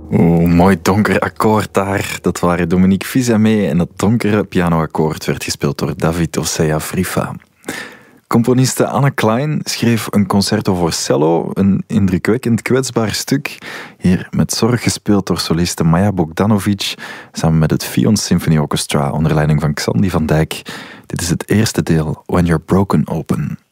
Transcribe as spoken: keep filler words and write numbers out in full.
Oeh, mooi donker akkoord daar. Dat waren Dominique Fils-Aimé en dat donkere pianoakkoord werd gespeeld door David Ossea Frifa. Componiste Anne Klein schreef een concerto voor cello, een indrukwekkend kwetsbaar stuk. Hier met zorg gespeeld door soliste Maja Bogdanovic, samen met het Fions Symphony Orchestra onder leiding van Xandy van Dijk. Dit is het eerste deel, When You're Broken Open.